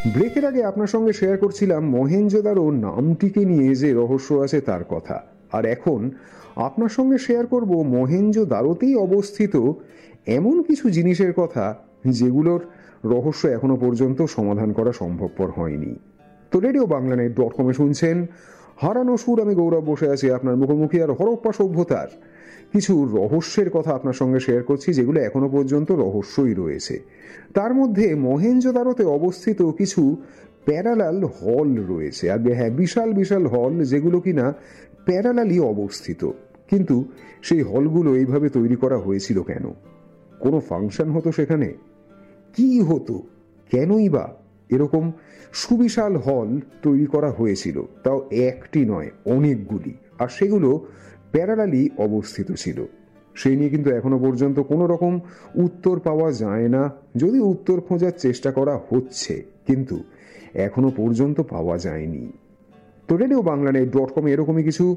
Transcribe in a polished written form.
ব্রেকের আগে আপনার সঙ্গে শেয়ার করছিলাম মহেঞ্জোদারো নামটিকে নিয়ে যে রহস্য আছে তার কথা। আর এখন আপনার সঙ্গে শেয়ার করব মহেঞ্জোদারোতেই অবস্থিত এমন কিছু জিনিসের কথা যেগুলোর রহস্য এখনো পর্যন্ত সমাধান করা সম্ভবপর হয়নি। তো রেডিও বাংলানেট.com-এ শুনছেন হারানো সুর। আমি গৌরব বসে আছি আপনার মুখোমুখি, আর হরপ্পা সভ্যতার কিছু রহস্যের কথা আপনার সঙ্গে শেয়ার করছি যেগুলো এখনো পর্যন্ত রহস্যই রয়েছে। তার মধ্যে মহেঞ্জোদারোতে অবস্থিত কিছু প্যারালাল হল রয়েছে। আর হ্যাঁ, বিশাল বিশাল হল যেগুলো কিনা প্যারালালি অবস্থিত। কিন্তু সেই হলগুলো এইভাবে তৈরি করা হয়েছিল কেন? কোনো ফাংশন হতো সেখানে? কি হতো? কেনই বা এরকম সুবিশাল হল তৈরি করা হয়েছিল? তাও একটি নয়, অনেকগুলি। আর সেগুলো প্যারালালি অবস্থিত ছিল। সেই নিয়ে কিন্তু এখনো পর্যন্ত কোনো রকম উত্তর পাওয়া যায় না। যদি উত্তর খোঁজার চেষ্টা করা হচ্ছে, কিন্তু এখনো পর্যন্ত পাওয়া যায়নি। তো রেডিও বাংলানেট.com এরকমই কিছু